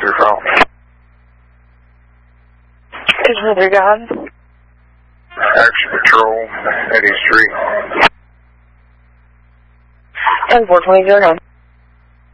call? Is there God? Action Patrol, Eddie Street. 10-4-2009.